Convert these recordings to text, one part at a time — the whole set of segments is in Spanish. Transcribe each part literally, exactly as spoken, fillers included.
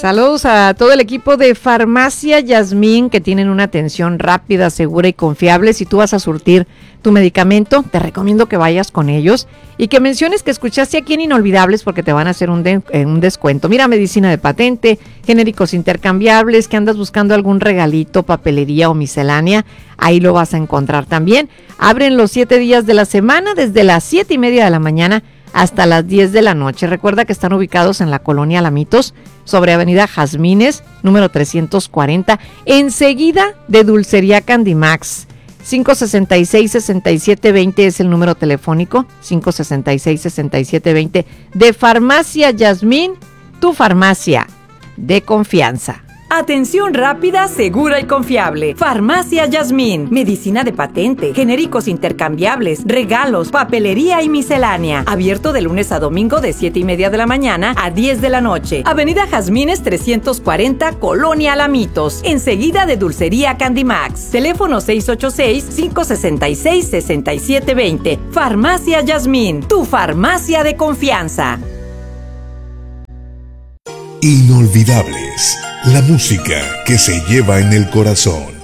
Saludos a todo el equipo de Farmacia Yasmín, que tienen una atención rápida, segura y confiable. Si tú vas a surtir tu medicamento, te recomiendo que vayas con ellos y que menciones que escuchaste aquí en Inolvidables, porque te van a hacer un, de, eh, un descuento. Mira, medicina de patente, genéricos intercambiables, que andas buscando algún regalito, papelería o miscelánea, ahí lo vas a encontrar también. Abren los siete días de la semana, desde las siete y media de la mañana hasta las diez de la noche. Recuerda que están ubicados en la colonia Alamitos, sobre avenida Jazmines, número trescientos cuarenta, enseguida de Dulcería Candimax. cinco sesenta y seis, sesenta y siete veinte es el número telefónico, cinco sesenta y seis, sesenta y siete veinte, de Farmacia Yasmín, tu farmacia de confianza. Atención rápida, segura y confiable. Farmacia Yasmín. Medicina de patente, genéricos intercambiables, regalos, papelería y miscelánea. Abierto de lunes a domingo de siete y media de la mañana a diez de la noche. Avenida Jazmines trescientos cuarenta, Colonia Alamitos. Enseguida de Dulcería Candimax. Teléfono seis ocho seis, cinco seis seis, seis siete dos cero. Farmacia Yasmín, tu farmacia de confianza. Inolvidables, la música que se lleva en el corazón.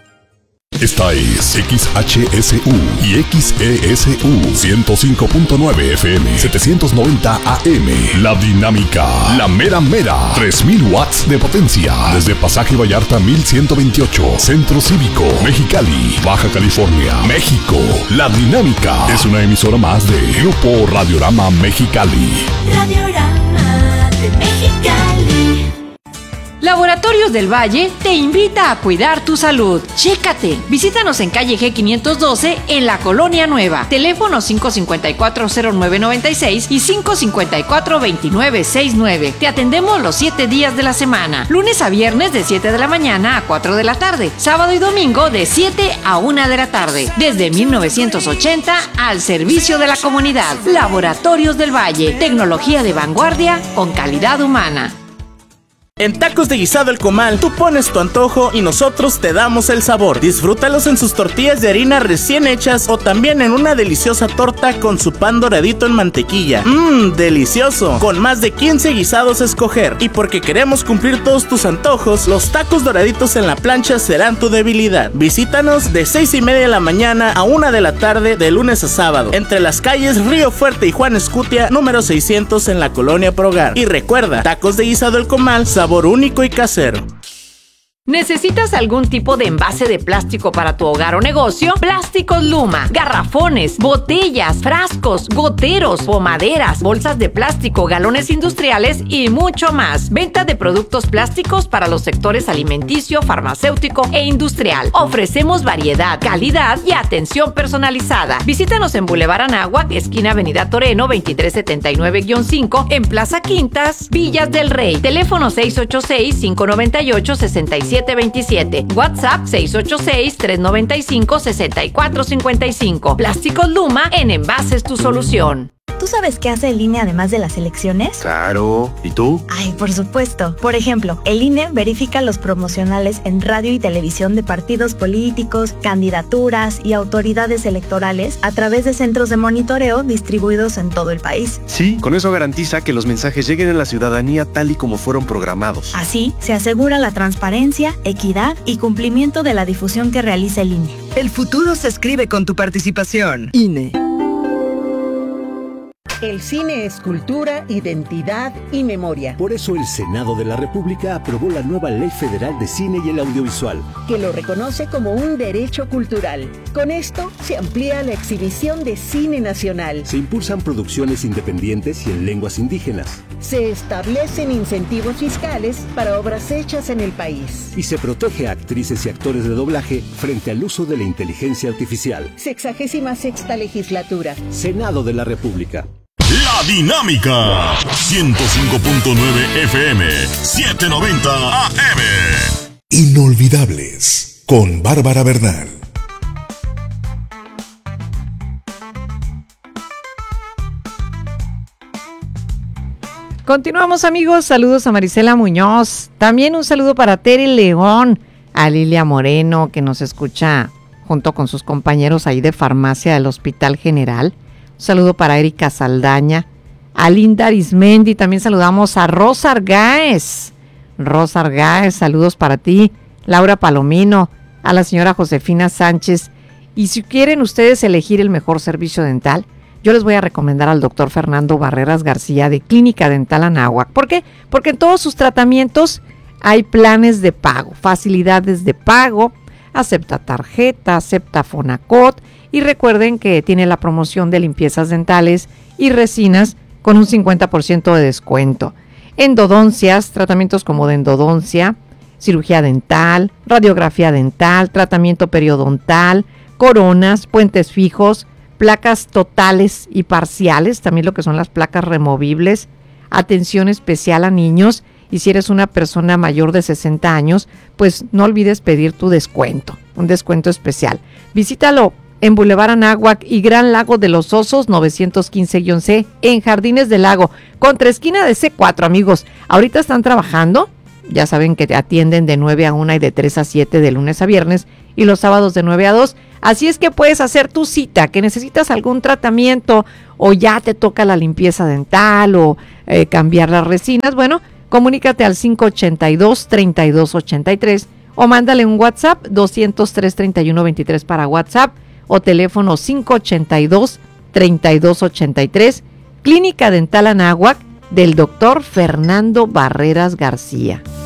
Esta es X H S U y X E S U ciento cinco punto nueve F M, setecientos noventa A M. La Dinámica, la mera mera, tres mil watts de potencia. Desde Pasaje Vallarta mil ciento veintiocho, Centro Cívico, Mexicali, Baja California, México. La Dinámica es una emisora más de Grupo Radiorama Mexicali. Radiorama de Mexicali. Laboratorios del Valle te invita a cuidar tu salud. Chécate. Visítanos en calle G quinientos doce en la Colonia Nueva. Teléfono cinco cinco cuatro, cero nueve nueve seis y cinco cinco cuatro, dos nueve seis nueve. Te atendemos los siete días de la semana. Lunes a viernes de siete de la mañana a cuatro de la tarde. Sábado y domingo de siete a una de la tarde. Desde mil novecientos ochenta al servicio de la comunidad. Laboratorios del Valle. Tecnología de vanguardia con calidad humana. En Tacos de Guisado El Comal, tú pones tu antojo y nosotros te damos el sabor. Disfrútalos en sus tortillas de harina recién hechas o también en una deliciosa torta con su pan doradito en mantequilla. Mmm, delicioso. Con más de quince guisados a escoger. Y porque queremos cumplir todos tus antojos, los tacos doraditos en la plancha serán tu debilidad. Visítanos de seis y media de la mañana a una de la tarde de lunes a sábado. Entre las calles Río Fuerte y Juan Escutia, número seiscientos en la Colonia Progar. Y recuerda, Tacos de Guisado El Comal, sabor único y casero. ¿Necesitas algún tipo de envase de plástico para tu hogar o negocio? Plásticos Luma, garrafones, botellas, frascos, goteros, pomaderas, bolsas de plástico, galones industriales y mucho más. Venta de productos plásticos para los sectores alimenticio, farmacéutico e industrial. Ofrecemos variedad, calidad y atención personalizada. Visítanos en Boulevard Anáhuac, esquina Avenida Toreno, veintitrés setenta y nueve guión cinco, en Plaza Quintas, Villas del Rey. Teléfono seis ocho seis, cinco nueve ocho, seis siete veintisiete. WhatsApp seis ocho seis, tres nueve cinco, seis cuatro cinco cinco. Plásticos Luma, en envases tu solución. ¿Tú sabes qué hace el I N E además de las elecciones? Claro. ¿Y tú? Ay, por supuesto. Por ejemplo, el I N E verifica los promocionales en radio y televisión de partidos políticos, candidaturas y autoridades electorales a través de centros de monitoreo distribuidos en todo el país. Sí, con eso garantiza que los mensajes lleguen a la ciudadanía tal y como fueron programados. Así, se asegura la transparencia, equidad y cumplimiento de la difusión que realiza el I N E. El futuro se escribe con tu participación. I N E. El cine es cultura, identidad y memoria. Por eso el Senado de la República aprobó la nueva Ley Federal de Cine y el Audiovisual, que lo reconoce como un derecho cultural. Con esto se amplía la exhibición de cine nacional. Se impulsan producciones independientes y en lenguas indígenas. Se establecen incentivos fiscales para obras hechas en el país. Y se protege a actrices y actores de doblaje frente al uso de la inteligencia artificial. Sexagésima sexta legislatura. Senado de la República. La Dinámica, ciento cinco punto nueve F M, setecientos noventa A M. Inolvidables, con Bárbara Bernal. Continuamos, amigos. Saludos a Marisela Muñoz. También un saludo para Tere León, a Lilia Moreno, que nos escucha junto con sus compañeros ahí de farmacia del Hospital General. Un saludo para Erika Saldaña, a Linda Arismendi. También saludamos a Rosa Argáez, Rosa Argáez, saludos para ti, Laura Palomino, a la señora Josefina Sánchez. Y si quieren ustedes elegir el mejor servicio dental, yo les voy a recomendar al doctor Fernando Barreras García de Clínica Dental Anáhuac. ¿Por qué? Porque en todos sus tratamientos hay planes de pago, facilidades de pago, acepta tarjeta, acepta Fonacot y recuerden que tiene la promoción de limpiezas dentales y resinas con un cincuenta por ciento de descuento. Endodoncias, tratamientos como de endodoncia, cirugía dental, radiografía dental, tratamiento periodontal, coronas, puentes fijos, placas totales y parciales, también lo que son las placas removibles, atención especial a niños y si eres una persona mayor de sesenta años, pues no olvides pedir tu descuento, un descuento especial. Visítalo en Boulevard Anáhuac y Gran Lago de los Osos novecientos quince C en Jardines del Lago, contra esquina de C cuatro, amigos. Ahorita están trabajando, ya saben que te atienden de nueve a una y de tres a siete de lunes a viernes y los sábados de nueve a dos. Así es que puedes hacer tu cita, que necesitas algún tratamiento o ya te toca la limpieza dental o eh, cambiar las resinas. Bueno, comunícate al cinco ochenta y dos, treinta y dos ochenta y tres o mándale un WhatsApp doscientos tres, treinta y uno veintitrés para WhatsApp o teléfono cinco ochenta y dos, treinta y dos ochenta y tres. Clínica Dental Anáhuac del doctor Fernando Barreras García.